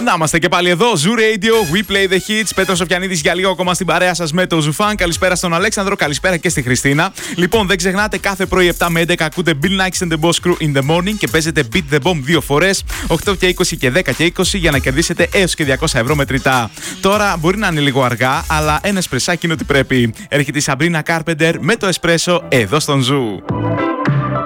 Να είμαστε και πάλι εδώ. Zoo Radio, we play the hits. Πέτρος Σοφιανίδης για λίγο ακόμα στην παρέα σας με το Ζουφάν. Καλησπέρα στον Αλέξανδρο, καλησπέρα και στη Χριστίνα. Λοιπόν, δεν ξεχνάτε, κάθε πρωί 7 με 11 ακούτε Bill Nikes and the Boss Crew in the morning και παίζετε Beat the Bomb 2 φορές, 8 και 20 και 10 και 20, για να κερδίσετε έως και 200€ μετρητά. Τώρα μπορεί να είναι λίγο αργά, αλλά ένα εσπρεσάκι είναι ότι πρέπει. Έρχεται η Σαμπρίνα Κάρπεντερ με το εσπρέσο εδώ στον Zoo.